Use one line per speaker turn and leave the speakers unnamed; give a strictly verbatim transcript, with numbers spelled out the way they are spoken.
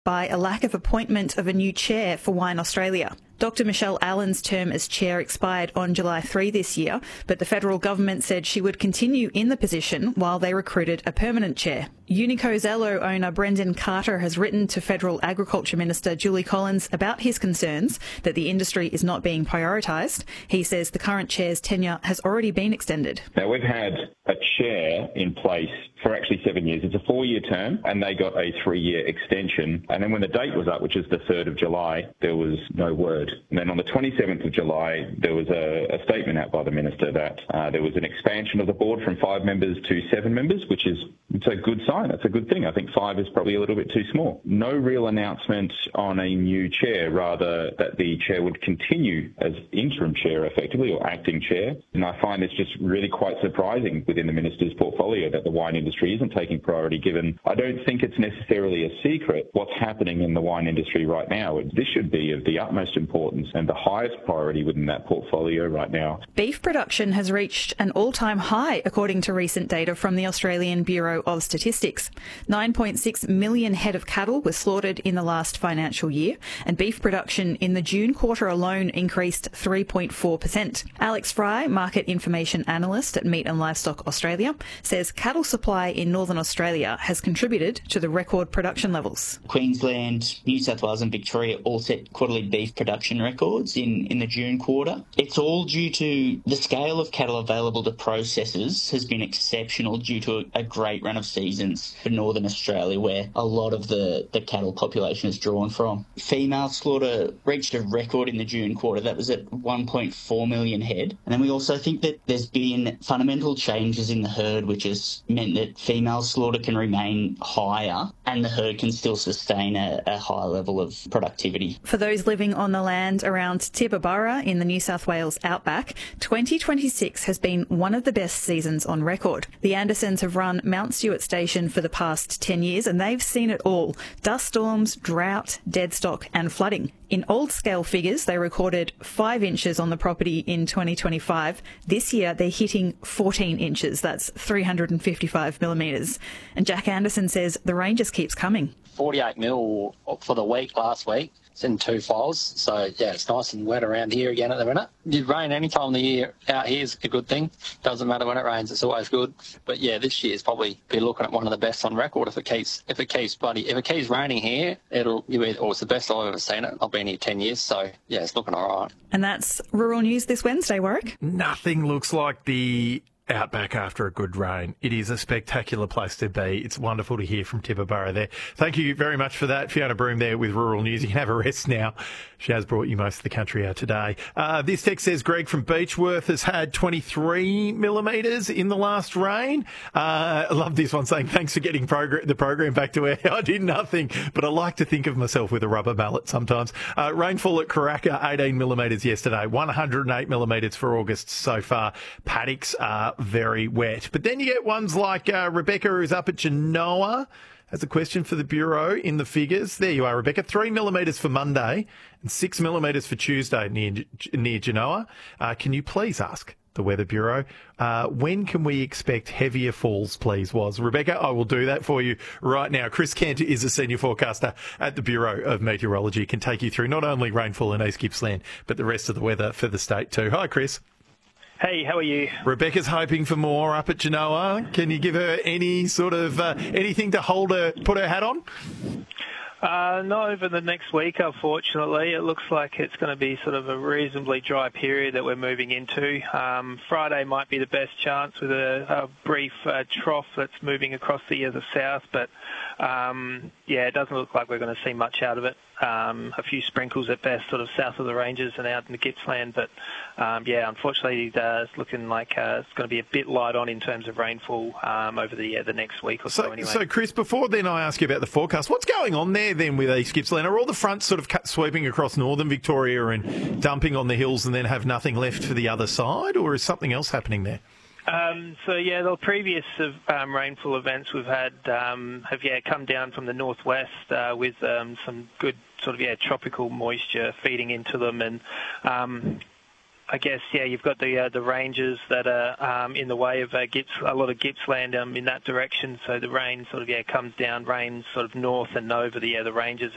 by a lack of appointment of a new chair for Wine Australia. Doctor Michelle Allen's term as chair expired on July third this year, but the federal government said she would continue in the position while they recruited a permanent chair. Unico Zello owner Brendan Carter has written to Federal Agriculture Minister Julie Collins about his concerns that the industry is not being prioritised. He says the current chair's tenure has already been extended.
Now, we've had a chair in place for actually seven years. It's a four-year term, and they got a three-year extension. And then when the date was up, which is the third of July, there was no word. And then on the twenty-seventh of July, there was a, a statement out by the minister that uh, there was an expansion of the board from five members to seven members, which is it's a good sign. That's a good thing. I think five is probably a little bit too small. No real announcement on a new chair, rather that the chair would continue as interim chair effectively, or acting chair. And I find it's just really quite surprising within the minister's portfolio that the wine industry isn't taking priority, given I don't think it's necessarily a secret what's happening in the wine industry right now. This should be of the utmost importance and the highest priority within that portfolio right now.
Beef production has reached an all-time high, according to recent data from the Australian Bureau of Statistics. nine point six million head of cattle were slaughtered in the last financial year, and beef production in the June quarter alone increased three point four percent. Alex Fry, market information analyst at Meat and Livestock Australia, says cattle supply in Northern Australia has contributed to the record production levels.
Queensland, New South Wales and Victoria all set quarterly beef production records in, in the June quarter. It's all due to the scale of cattle available to processors has been exceptional due to a, a great run of seasons for Northern Australia, where a lot of the, the cattle population is drawn from. Female slaughter reached a record in the June quarter. That was at one point four million head. And then we also think that there's been fundamental changes in the herd, which has meant that female slaughter can remain higher and the herd can still sustain a, a high level of productivity.
For those living on the land around Tibooburra in the New South Wales outback, twenty twenty-six has been one of the best seasons on record. The Andersons have run Mount Stewart Station for the past ten years and they've seen it all: dust storms, drought, dead stock and flooding. In old-scale figures, they recorded five inches on the property in twenty twenty-five. This year, they're hitting fourteen inches. That's three hundred fifty-five millimetres. And Jack Anderson says the rain just keeps coming.
forty-eight mil for the week last week. It's in two files. So, yeah, it's nice and wet around here again at the minute. It rain any time of the year out here is a good thing. Doesn't matter when it rains, it's always good. But, yeah, this year's probably be looking at one of the best on record if it keeps if it keeps bloody if it keeps raining here, it'll you either, or it's the best I've ever seen it. I've been here ten years, so yeah, it's looking all right.
And that's Rural News this Wednesday, Warwick.
Nothing looks like the outback after a good rain. It is a spectacular place to be. It's wonderful to hear from Tibooburra there. Thank you very much for that. Fiona Broom there with Rural News. You can have a rest now. She has brought you most of the country out today. Uh, this text says Greg from Beechworth has had twenty-three millimetres in the last rain. Uh, I love this one saying, thanks for getting progr- the program back to air. I did nothing, but I like to think of myself with a rubber mallet sometimes. Uh, rainfall at Karaka, eighteen millimetres yesterday, one hundred eight millimetres for August so far. Paddocks are very wet. But then you get ones like uh, Rebecca, who's up at Genoa, has a question for the Bureau in the figures. There you are, Rebecca. Three millimetres for Monday and six millimetres for Tuesday near, near Genoa. Uh, can you please ask the Weather Bureau, uh, when can we expect heavier falls, please, was? Rebecca, I will do that for you right now. Chris Kent is a senior forecaster at the Bureau of Meteorology, can take you through not only rainfall in East Gippsland, but the rest of the weather for the state too. Hi, Chris.
Hey, how are you?
Rebecca's hoping for more up at Genoa. Can you give her any sort of uh, anything to hold her, put her hat on?
Uh, not over the next week, unfortunately. It looks like it's going to be sort of a reasonably dry period that we're moving into. Um, Friday might be the best chance with a, a brief uh, trough that's moving across the other south, but um, yeah, it doesn't look like we're going to see much out of it. Um, a few sprinkles at best, sort of south of the ranges and out in the Gippsland, but um, yeah, unfortunately, uh, it's looking like uh, it's going to be a bit light on in terms of rainfall um, over the uh, the next week or so.
So,
anyway.
So, Chris, before then, I ask you about the forecast. What's going on there then with East Gippsland? Are all the fronts sort of cut, sweeping across northern Victoria and dumping on the hills, and then have nothing left for the other side, or is something else happening there?
Um, so yeah, the previous um, rainfall events we've had um, have yeah come down from the northwest uh, with um, some good sort of yeah tropical moisture feeding into them, and um, I guess yeah you've got the uh, the ranges that are um, in the way of uh, Gips, a lot of Gippsland um, in that direction. So the rain sort of yeah comes down, rains sort of north and over the yeah the ranges